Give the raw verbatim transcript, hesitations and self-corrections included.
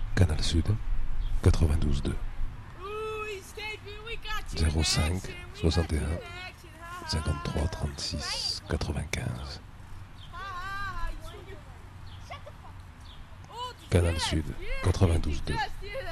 Canal Sud, quatre-vingt-douze deux. zéro cinq soixante et un cinquante-trois trente-six quatre-vingt-quinze. Canal Sud, quatre-vingt-douze deux.